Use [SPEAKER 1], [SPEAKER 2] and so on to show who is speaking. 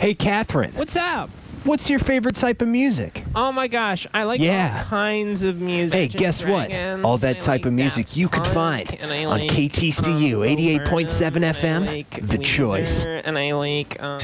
[SPEAKER 1] Hey, Catherine,
[SPEAKER 2] What's up?
[SPEAKER 1] what's your favorite type of music?
[SPEAKER 2] Oh my gosh, I like
[SPEAKER 1] Yeah.
[SPEAKER 2] all kinds of music.
[SPEAKER 1] Hey,
[SPEAKER 2] Dungeons
[SPEAKER 1] guess
[SPEAKER 2] and
[SPEAKER 1] what?
[SPEAKER 2] Dragons,
[SPEAKER 1] All
[SPEAKER 2] and
[SPEAKER 1] that
[SPEAKER 2] I
[SPEAKER 1] type
[SPEAKER 2] like
[SPEAKER 1] of music
[SPEAKER 2] Daft
[SPEAKER 1] you can
[SPEAKER 2] Punk,
[SPEAKER 1] find
[SPEAKER 2] and I
[SPEAKER 1] on
[SPEAKER 2] like,
[SPEAKER 1] KTCU 88.7
[SPEAKER 2] Roberta,
[SPEAKER 1] FM,
[SPEAKER 2] and I like
[SPEAKER 1] The Choice.
[SPEAKER 2] Weezer, and I like